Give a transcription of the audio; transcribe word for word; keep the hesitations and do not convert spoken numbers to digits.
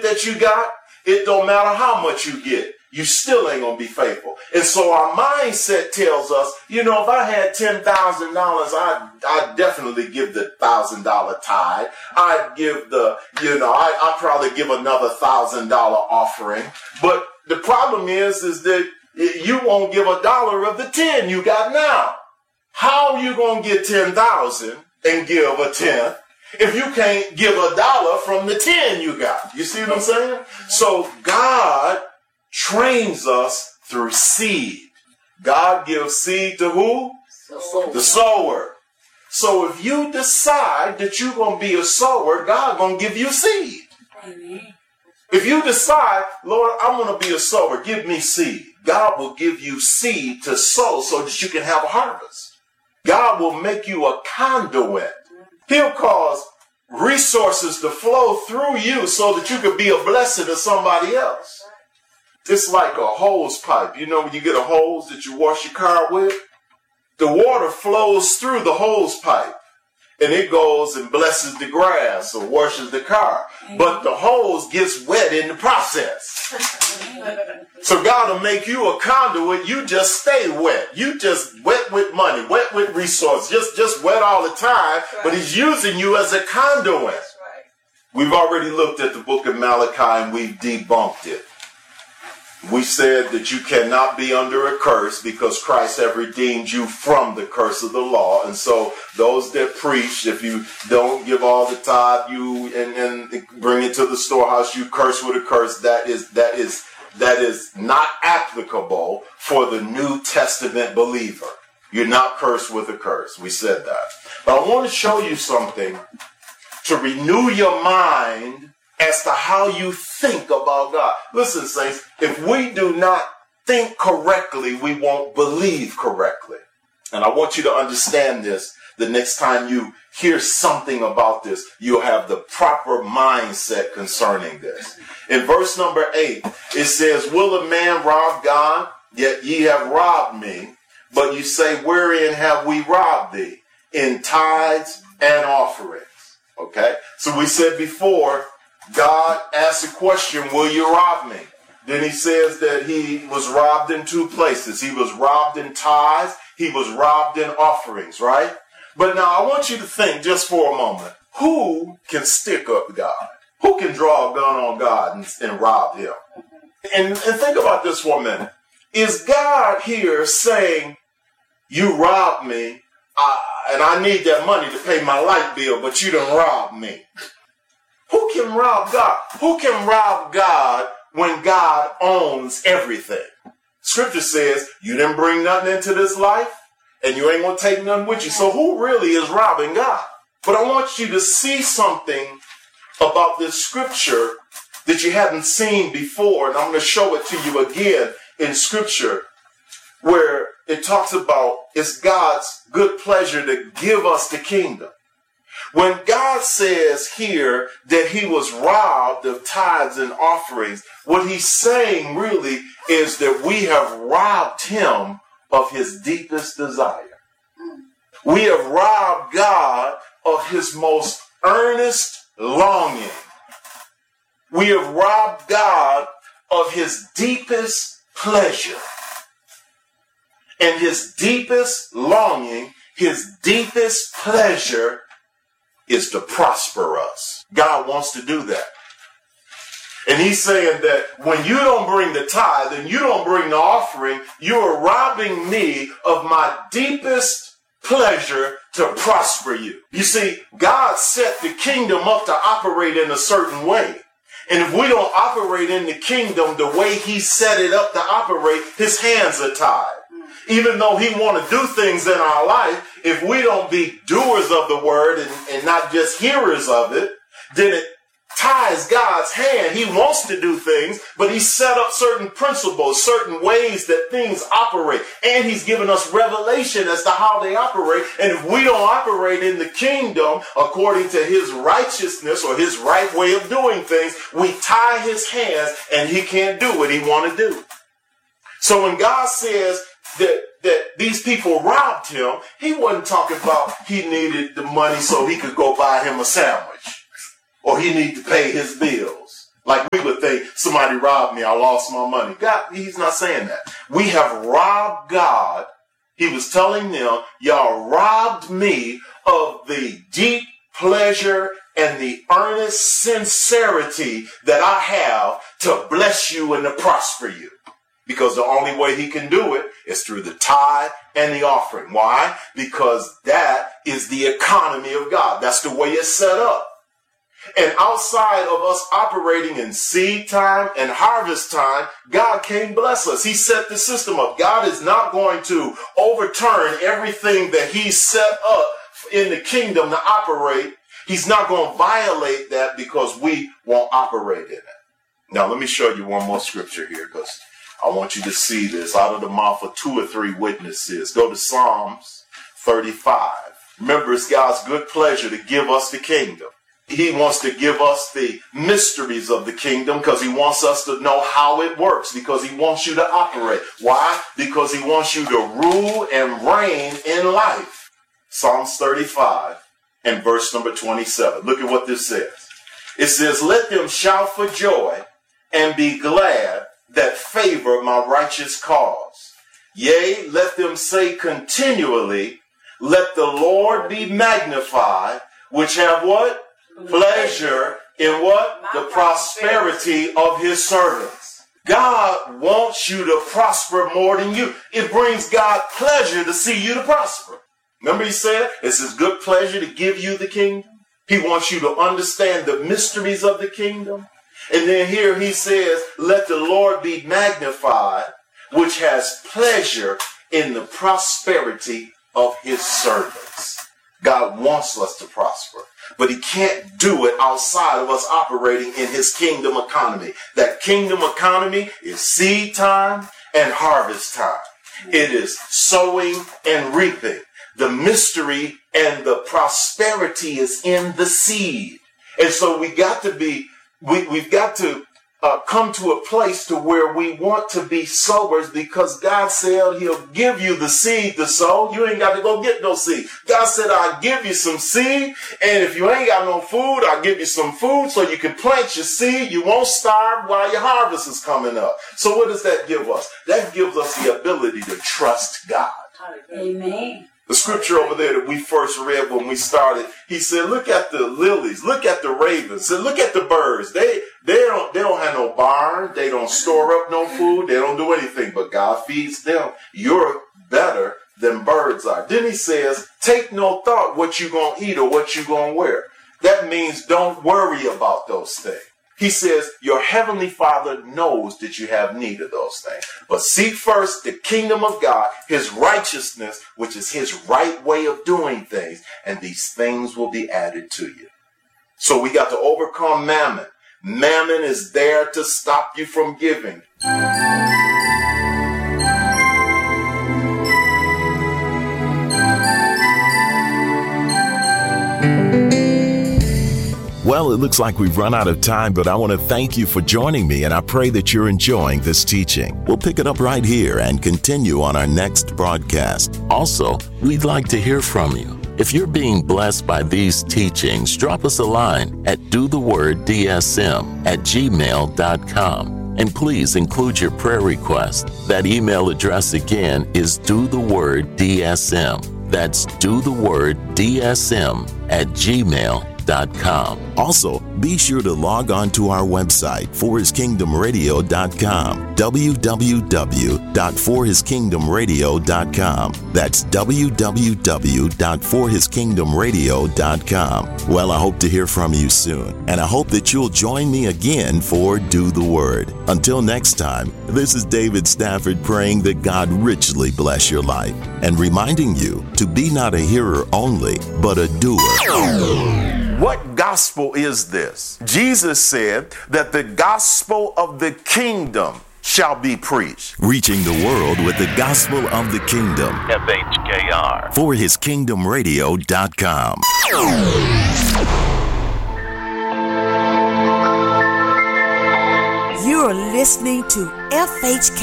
that you got, it don't matter how much you get. You still ain't going to be faithful. And so our mindset tells us, you know, if I had ten thousand dollars, I'd, I'd definitely give the one thousand dollars tithe. I'd give the, you know, I, I'd probably give another one thousand dollars offering. But the problem is, is that you won't give a dollar of the ten you got now. How are you going to get ten thousand and give a tenth if you can't give a dollar from the ten you got? You see what I'm saying? So God trains us through seed. God gives seed to who? Sower. The sower. So if you decide that you're going to be a sower, God going to give you seed. Amen. If you decide, Lord, I'm going to be a sower, give me seed, God will give you seed to sow so that you can have a harvest. God will make you a conduit. He'll cause resources to flow through you so that you can be a blessing to somebody else. It's like a hose pipe. You know when you get a hose that you wash your car with? The water flows through the hose pipe and it goes and blesses the grass or washes the car. But the hose gets wet in the process. So God will make you a conduit. You just stay wet. You just wet with money, wet with resources, just, just wet all the time. But he's using you as a conduit. We've already looked at the book of Malachi and we've debunked it. We said that you cannot be under a curse because Christ have redeemed you from the curse of the law. And so those that preach, if you don't give all the tithe, you and, and bring it to the storehouse, you curse with a curse. That is, that is, that is not applicable for the New Testament believer. You're not cursed with a curse. We said that. But I want to show you something to renew your mind as to how you think about God. Listen, saints, if we do not think correctly, we won't believe correctly. And I want you to understand this. The next time you hear something about this, you'll have the proper mindset concerning this. In verse number eight, it says, will a man rob God? Yet ye have robbed me. But you say, wherein have we robbed thee? In tithes and offerings. Okay? So we said before, God asked the question, will you rob me? Then he says that he was robbed in two places. He was robbed in tithes. He was robbed in offerings, right? But now I want you to think just for a moment. Who can stick up God? Who can draw a gun on God and, and rob him? And, and think about this for a minute. Is God here saying, you robbed me, uh, and I need that money to pay my light bill, but you done robbed me? Who can rob God? Who can rob God when God owns everything? Scripture says you didn't bring nothing into this life and you ain't going to take nothing with you. So who really is robbing God? But I want you to see something about this scripture that you hadn't seen before. And I'm going to show it to you again in scripture where it talks about it's God's good pleasure to give us the kingdom. When God says here that he was robbed of tithes and offerings, what he's saying really is that we have robbed him of his deepest desire. We have robbed God of his most earnest longing. We have robbed God of his deepest pleasure. And his deepest longing, his deepest pleasure is to prosper us. God wants to do that. And he's saying that when you don't bring the tithe and you don't bring the offering, you are robbing me of my deepest pleasure to prosper you. You see, God set the kingdom up to operate in a certain way. And if we don't operate in the kingdom the way he set it up to operate, his hands are tied. Even though he want to do things in our life, if we don't be doers of the word and, and not just hearers of it, then it ties God's hand. He wants to do things, but he set up certain principles, certain ways that things operate. And he's given us revelation as to how they operate. And if we don't operate in the kingdom according to his righteousness or his right way of doing things, we tie his hands and he can't do what he want to do. So when God says that that these people robbed him, he wasn't talking about he needed the money so he could go buy him a sandwich or he needed to pay his bills. Like we would think somebody robbed me, I lost my money. God, he's not saying that. We have robbed God. He was telling them, y'all robbed me of the deep pleasure and the earnest sincerity that I have to bless you and to prosper you. Because the only way he can do it is through the tithe and the offering. Why? Because that is the economy of God. That's the way it's set up. And outside of us operating in seed time and harvest time, God can't bless us. He set the system up. God is not going to overturn everything that he set up in the kingdom to operate. He's not going to violate that because we won't operate in it. Now, let me show you one more scripture here because I want you to see this out of the mouth of two or three witnesses. Go to Psalms thirty-five. Remember, it's God's good pleasure to give us the kingdom. He wants to give us the mysteries of the kingdom because he wants us to know how it works, because he wants you to operate. Why? Because he wants you to rule and reign in life. Psalms thirty-five and verse number twenty-seven. Look at what this says. It says, let them shout for joy and be glad that favor my righteous cause. Yea, let them say continually, let the Lord be magnified, which have what? Pleasure in what? The prosperity of his servants. God wants you to prosper more than you. It brings God pleasure to see you to prosper. Remember he said, it's his good pleasure to give you the kingdom. He wants you to understand the mysteries of the kingdom. And then here he says, let the Lord be magnified, which has pleasure in the prosperity of his servants. God wants us to prosper, but he can't do it outside of us operating in his kingdom economy. That kingdom economy is seed time and harvest time. It is sowing and reaping. The mystery and the prosperity is in the seed. And so we got to be, we, we've got to uh, come to a place to where we want to be sowers, because God said he'll give you the seed to sow. You ain't got to go get no seed. God said, I'll give you some seed. And if you ain't got no food, I'll give you some food so you can plant your seed. You won't starve while your harvest is coming up. So what does that give us? That gives us the ability to trust God. Amen. The scripture over there that we first read when we started, he said, look at the lilies, look at the ravens, and look at the birds. They they don't they don't have no barn, they don't store up no food, they don't do anything, but God feeds them. You're better than birds are. Then he says, take no thought what you're going to eat or what you're going to wear. That means don't worry about those things. He says, your heavenly Father knows that you have need of those things. But seek first the kingdom of God, his righteousness, which is his right way of doing things, and these things will be added to you. So we got to overcome mammon. Mammon is there to stop you from giving. Well, it looks like we've run out of time, but I want to thank you for joining me, and I pray that you're enjoying this teaching. We'll pick it up right here and continue on our next broadcast. Also, we'd like to hear from you. If you're being blessed by these teachings, drop us a line at dotheworddSm at gmail dot com. And please include your prayer request. That email address again is dotheworddSm. That's dotheworddSm at gmail dot com. Also, be sure to log on to our website, for his kingdom radio dot com, w w w dot for his kingdom radio dot com. That's w w w dot for his kingdom radio dot com. Well, I hope to hear from you soon, and I hope that you'll join me again for Do the Word. Until next time, this is David Stafford praying that God richly bless your life, and reminding you to be not a hearer only, but a doer. What gospel is this? Jesus said that the gospel of the kingdom shall be preached. Reaching the world with the gospel of the kingdom. F H K R. for his kingdom radio dot com. You're listening to F H K